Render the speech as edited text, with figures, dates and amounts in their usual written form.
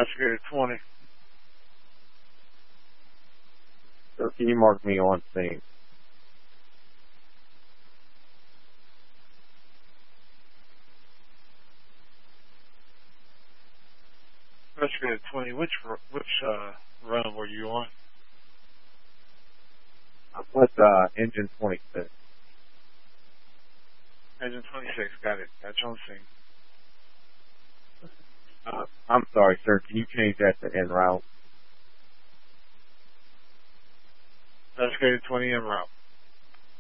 Investigator 20. So can you mark me on scene? Investigator 20, which run were you on? I'm with engine 26. Engine 26, got it. Got you on scene. I'm sorry, sir. Can you change that to en route? Investigator 20 en route.